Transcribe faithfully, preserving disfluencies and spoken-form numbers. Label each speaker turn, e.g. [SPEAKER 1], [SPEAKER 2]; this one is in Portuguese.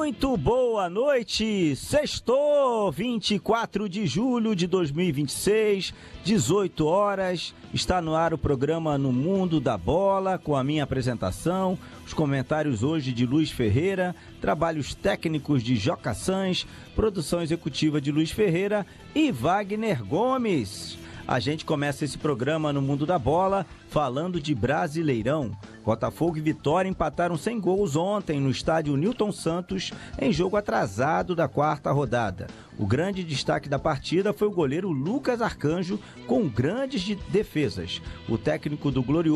[SPEAKER 1] Muito boa noite, sextou, vinte e quatro de julho de dois mil e vinte e seis, dezoito horas, está no ar o programa No Mundo da Bola, com a minha apresentação, os comentários hoje de Luiz Ferreira, trabalhos técnicos de Joca Sans, produção executiva de Luiz Ferreira e Wagner Gomes. A gente começa esse programa No Mundo da Bola falando de Brasileirão. Botafogo e Vitória empataram sem gols ontem no estádio Newton Santos, em jogo atrasado da quarta rodada. O grande destaque da partida foi o goleiro Lucas Arcanjo, com grandes defesas. O técnico do Glorioso